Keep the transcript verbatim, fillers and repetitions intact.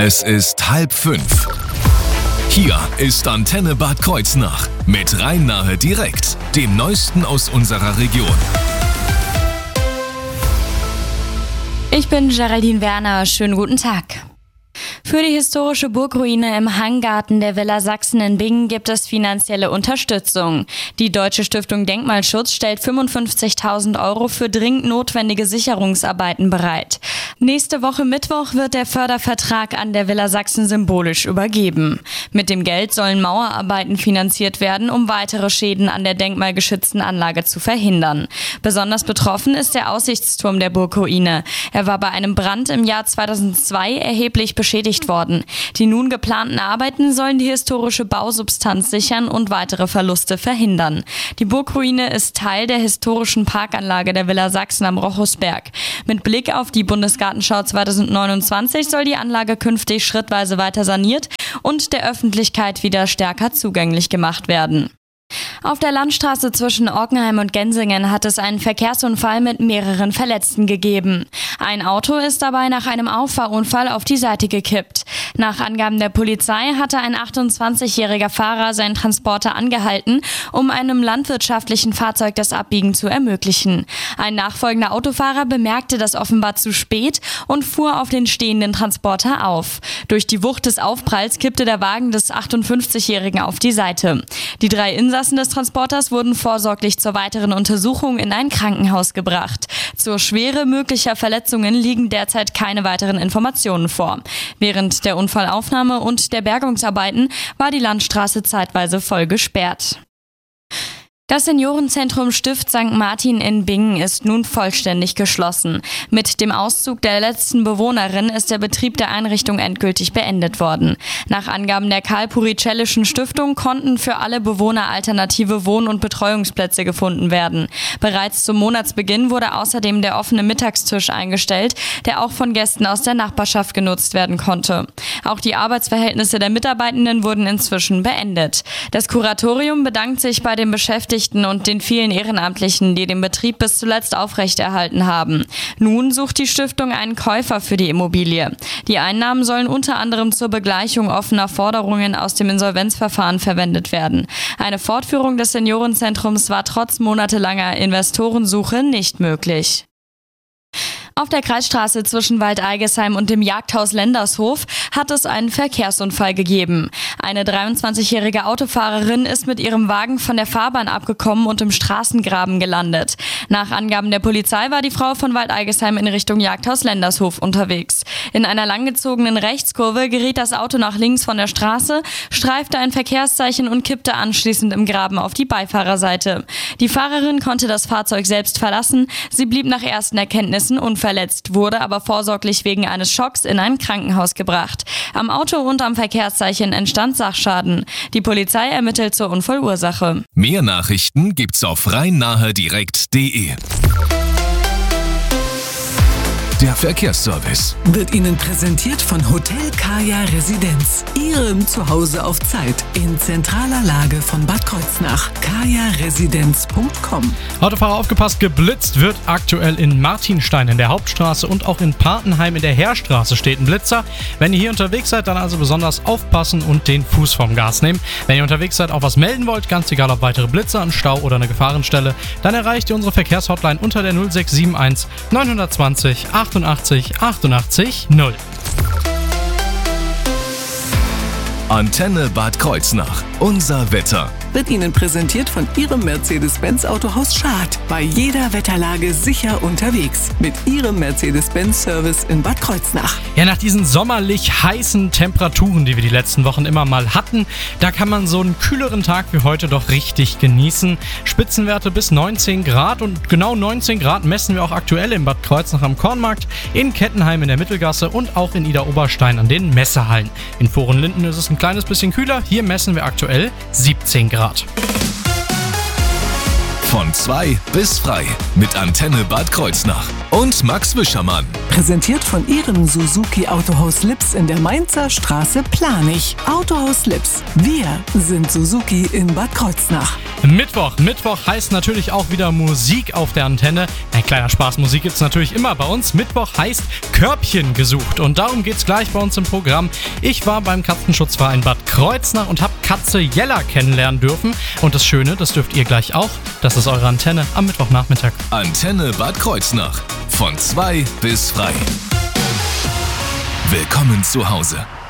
Es ist halb fünf. Hier ist Antenne Bad Kreuznach mit Rhein-Nahe direkt, dem Neuesten aus unserer Region. Ich bin Geraldine Werner, schönen guten Tag. Für die historische Burgruine im Hanggarten der Villa Sachsen in Bingen gibt es finanzielle Unterstützung. Die Deutsche Stiftung Denkmalschutz stellt fünfundfünfzigtausend Euro für dringend notwendige Sicherungsarbeiten bereit. Nächste Woche Mittwoch wird der Fördervertrag an der Villa Sachsen symbolisch übergeben. Mit dem Geld sollen Mauerarbeiten finanziert werden, um weitere Schäden an der denkmalgeschützten Anlage zu verhindern. Besonders betroffen ist der Aussichtsturm der Burgruine. Er war bei einem Brand im Jahr zweitausendzwei erheblich beschädigt worden. Die nun geplanten Arbeiten sollen die historische Bausubstanz sichern und weitere Verluste verhindern. Die Burgruine ist Teil der historischen Parkanlage der Villa Sachsen am Rochusberg. Mit Blick auf die Bundesgartenschau zweitausendneunundzwanzig soll die Anlage künftig schrittweise weiter saniert und der Öffentlichkeit wieder stärker zugänglich gemacht werden. Auf der Landstraße zwischen Ockenheim und Gensingen hat es einen Verkehrsunfall mit mehreren Verletzten gegeben. Ein Auto ist dabei nach einem Auffahrunfall auf die Seite gekippt. Nach Angaben der Polizei hatte ein achtundzwanzigjähriger Fahrer seinen Transporter angehalten, um einem landwirtschaftlichen Fahrzeug das Abbiegen zu ermöglichen. Ein nachfolgender Autofahrer bemerkte das offenbar zu spät und fuhr auf den stehenden Transporter auf. Durch die Wucht des Aufpralls kippte der Wagen des achtundfünfzigjährigen auf die Seite. Die drei Insassen des Transporters wurden vorsorglich zur weiteren Untersuchung in ein Krankenhaus gebracht. Zur Schwere möglicher Verletzungen liegen derzeit keine weiteren Informationen vor. Während der Unfallaufnahme und der Bergungsarbeiten war die Landstraße zeitweise voll gesperrt. Das Seniorenzentrum Stift Sankt Martin in Bingen ist nun vollständig geschlossen. Mit dem Auszug der letzten Bewohnerin ist der Betrieb der Einrichtung endgültig beendet worden. Nach Angaben der Karl-Puricellischen Stiftung konnten für alle Bewohner alternative Wohn- und Betreuungsplätze gefunden werden. Bereits zum Monatsbeginn wurde außerdem der offene Mittagstisch eingestellt, der auch von Gästen aus der Nachbarschaft genutzt werden konnte. Auch die Arbeitsverhältnisse der Mitarbeitenden wurden inzwischen beendet. Das Kuratorium bedankt sich bei den Beschäftigten und den vielen Ehrenamtlichen, die den Betrieb bis zuletzt aufrechterhalten haben. Nun sucht die Stiftung einen Käufer für die Immobilie. Die Einnahmen sollen unter anderem zur Begleichung offener Forderungen aus dem Insolvenzverfahren verwendet werden. Eine Fortführung des Seniorenzentrums war trotz monatelanger Investorensuche nicht möglich. Auf der Kreisstraße zwischen Waldeigesheim und dem Jagdhaus Lendershof hat es einen Verkehrsunfall gegeben. Eine dreiundzwanzigjährige Autofahrerin ist mit ihrem Wagen von der Fahrbahn abgekommen und im Straßengraben gelandet. Nach Angaben der Polizei war die Frau von Waldeigesheim in Richtung Jagdhaus Lendershof unterwegs. In einer langgezogenen Rechtskurve geriet das Auto nach links von der Straße, streifte ein Verkehrszeichen und kippte anschließend im Graben auf die Beifahrerseite. Die Fahrerin konnte das Fahrzeug selbst verlassen. Sie blieb nach ersten Erkenntnissen unverletzt. Verletzt, wurde aber vorsorglich wegen eines Schocks in ein Krankenhaus gebracht. Am Auto und am Verkehrszeichen entstand Sachschaden. Die Polizei ermittelt zur Unfallursache. Mehr Nachrichten gibt's auf rhein-nahe direkt punkt de. Der Verkehrsservice wird Ihnen präsentiert von Hotel Kaya Residenz, Ihrem Zuhause auf Zeit in zentraler Lage von Bad Kreuznach. kaya residenz punkt com. Autofahrer aufgepasst, geblitzt wird aktuell in Martinstein in der Hauptstraße und auch in Partenheim in der Heerstraße steht ein Blitzer. Wenn ihr hier unterwegs seid, dann also besonders aufpassen und den Fuß vom Gas nehmen. Wenn ihr unterwegs seid, auch was melden wollt, ganz egal ob weitere Blitzer, ein Stau oder eine Gefahrenstelle, dann erreicht ihr unsere Verkehrshotline unter der null sechs sieben eins neun zwei null achtundachtzig achtundachtzig null. Antenne Bad Kreuznach. Unser Wetter. Wird Ihnen präsentiert von Ihrem Mercedes-Benz Autohaus Schad. Bei jeder Wetterlage sicher unterwegs. Mit Ihrem Mercedes-Benz-Service in Bad Kreuznach. Ja, nach diesen sommerlich heißen Temperaturen, die wir die letzten Wochen immer mal hatten, da kann man so einen kühleren Tag wie heute doch richtig genießen. Spitzenwerte bis neunzehn Grad und genau neunzehn Grad messen wir auch aktuell in Bad Kreuznach am Kornmarkt, in Kettenheim in der Mittelgasse und auch in Idar-Oberstein an den Messehallen. In Vorenlinden ist es ein kleines bisschen kühler. Hier messen wir aktuell siebzehn Grad. Von zwei bis frei mit Antenne Bad Kreuznach. und Max Wischermann. Präsentiert von Ihrem Suzuki Autohaus Lips in der Mainzer Straße Planich. Autohaus Lips. Wir sind Suzuki in Bad Kreuznach. Mittwoch. Mittwoch heißt natürlich auch wieder Musik auf der Antenne. Ein kleiner Spaß, Musik gibt's natürlich immer bei uns. Mittwoch heißt Körbchen gesucht und darum geht's gleich bei uns im Programm. Ich war beim Katzenschutzverein Bad Kreuznach und habe Katze Jella kennenlernen dürfen. Und das Schöne, das dürft ihr gleich auch. Das ist eure Antenne am Mittwochnachmittag. Antenne Bad Kreuznach. Von zwei bis frei. Willkommen zu Hause.